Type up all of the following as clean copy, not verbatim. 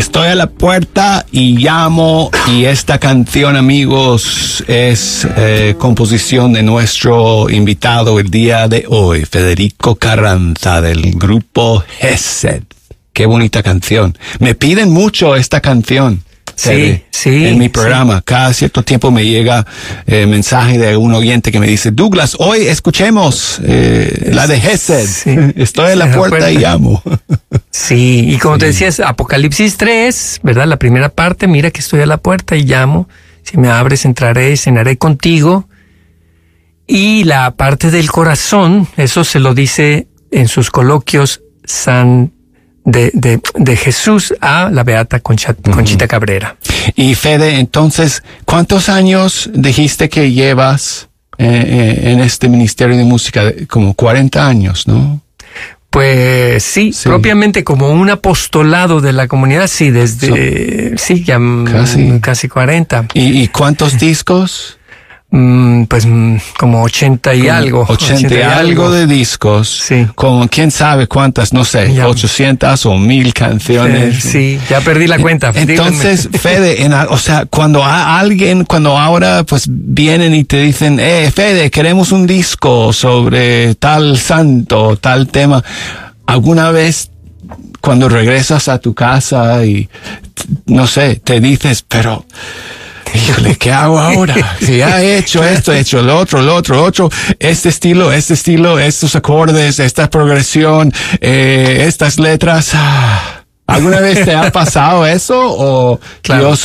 Estoy a la puerta y llamo, y esta canción, amigos, es composición de nuestro invitado el día de hoy, Federico Carranza, del grupo Gesed. Qué bonita canción. Me piden mucho esta canción. Sí. En mi programa, cada cierto tiempo me llega mensaje de un oyente que me dice: Douglas, hoy escuchemos la de Gesed. Sí. Estoy a la puerta y llamo. Sí, y como te decías, Apocalipsis 3, ¿verdad? La primera parte, mira que estoy a la puerta y llamo. Si me abres, entraré y cenaré contigo. Y la parte del corazón, eso se lo dice en sus coloquios de Jesús a la beata Conchita Cabrera. Y Fede, entonces, ¿cuántos años dijiste que llevas en este ministerio de música? Como 40 años, ¿no? Pues sí, propiamente como un apostolado de la comunidad, sí, desde ya casi 40. ¿Y cuántos discos? Pues como 80 y algo. 80 y algo de discos. Sí. Con quién sabe cuántas, no sé, ya. 800 o 1000 canciones. Sí, ya perdí la cuenta. Entonces, Fede, o sea, cuando ahora pues vienen y te dicen, Fede, queremos un disco sobre tal santo, tal tema, ¿alguna vez cuando regresas a tu casa y, no sé, te dices, pero... híjole, ¿qué hago ahora? Si ya he hecho esto, he hecho lo otro, este estilo, estos acordes, esta progresión, estas letras. ¿Alguna vez te ha pasado eso? O claro. Dios,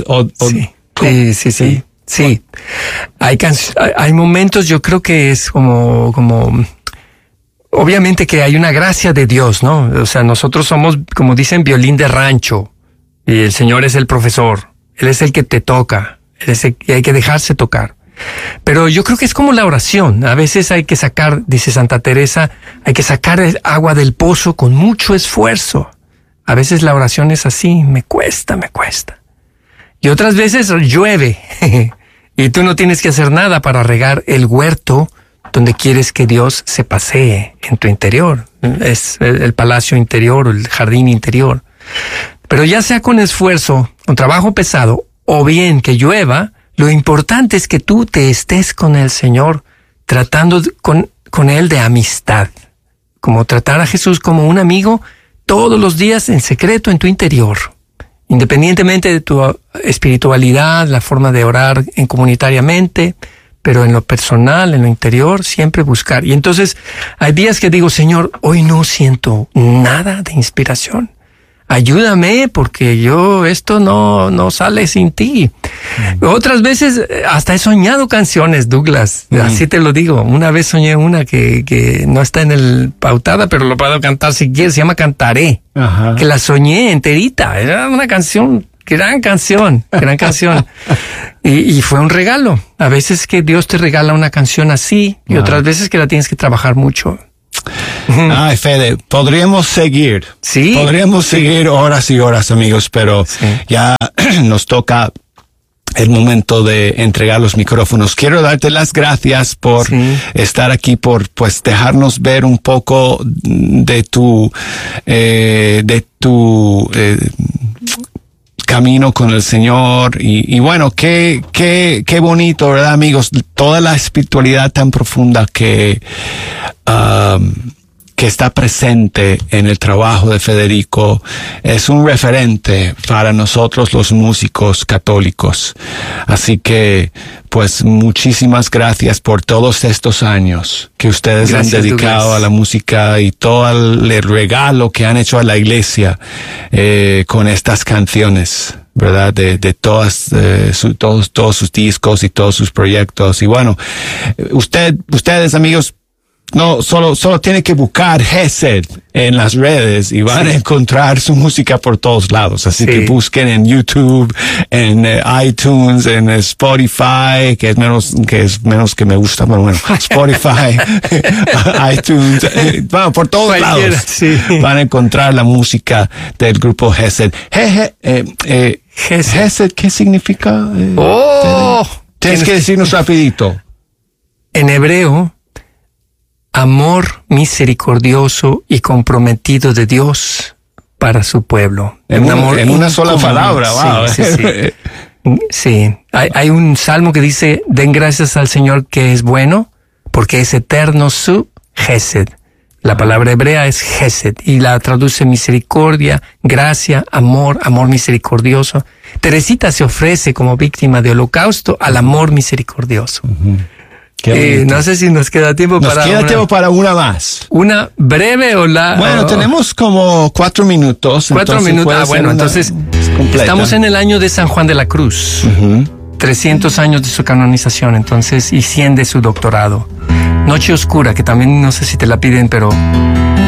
Sí. Hay momentos, yo creo que es como obviamente que hay una gracia de Dios, ¿no? O sea, nosotros somos, como dicen, violín de rancho, y el Señor es el profesor. Él es el que te toca. Y hay que dejarse tocar. Pero yo creo que es como la oración. A veces hay que sacar, dice Santa Teresa, hay que sacar el agua del pozo con mucho esfuerzo. A veces la oración es así, me cuesta. Y otras veces llueve y tú no tienes que hacer nada para regar el huerto donde quieres que Dios se pasee en tu interior. Es el palacio interior o el jardín interior. Pero ya sea con esfuerzo, con trabajo pesado, o bien que llueva, lo importante es que tú te estés con el Señor, tratando con Él de amistad, como tratar a Jesús como un amigo todos los días en secreto en tu interior, independientemente de tu espiritualidad, la forma de orar comunitariamente, pero en lo personal, en lo interior, siempre buscar. Y entonces hay días que digo, Señor, hoy no siento nada de inspiración. Ayúdame porque esto no sale sin ti. Otras veces hasta he soñado canciones, Douglas. Así te lo digo. Una vez soñé una que no está en el pautada, pero lo puedo cantar si quieres. Se llama Cantaré. Ajá. Que la soñé enterita. Era una canción, gran canción. Y fue un regalo. A veces que Dios te regala una canción así y otras veces que la tienes que trabajar mucho. Ay, Fede, podríamos seguir. Sí. Podríamos seguir horas y horas, amigos, pero ya nos toca el momento de entregar los micrófonos. Quiero darte las gracias por estar aquí, por pues dejarnos ver un poco de tu camino con el Señor y bueno, qué bonito, ¿verdad, amigos? Toda la espiritualidad tan profunda que está presente en el trabajo de Federico es un referente para nosotros los músicos católicos. Así que, pues, muchísimas gracias por todos estos años que ustedes han dedicado a la música y todo el regalo que han hecho a la iglesia con estas canciones, ¿verdad? De todos sus discos y todos sus proyectos. Y bueno, ustedes, amigos, no, solo tiene que buscar Gesed en las redes y van a encontrar su música por todos lados. Así que busquen en YouTube, en iTunes, en Spotify, que es menos que me gusta, pero bueno, Spotify, iTunes, bueno, por todos lados van a encontrar la música del grupo Gesed. Gesed, ¿qué significa? Tienes que decirnos rapidito. En hebreo, amor misericordioso y comprometido de Dios para su pueblo. En una sola palabra, wow. Sí, sí, sí. Sí. Hay un salmo que dice, den gracias al Señor que es bueno, porque es eterno su Gesed. La palabra hebrea es Gesed y la traduce misericordia, gracia, amor misericordioso. Teresita se ofrece como víctima de holocausto al amor misericordioso. No sé si nos queda tiempo para una más. ¿Una breve o la...? Bueno, tenemos como 4 minutos. 4 minutos. Entonces estamos en el año de San Juan de la Cruz. 300 años de su canonización, entonces, y 100 de su doctorado. Noche Oscura, que también no sé si te la piden, pero